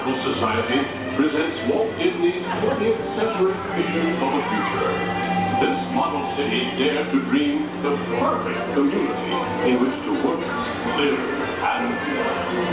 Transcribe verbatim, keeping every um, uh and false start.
Historical Society presents Walt Disney's twentieth century vision of the future. This model city dared to dream the perfect community in which to work, live, and play.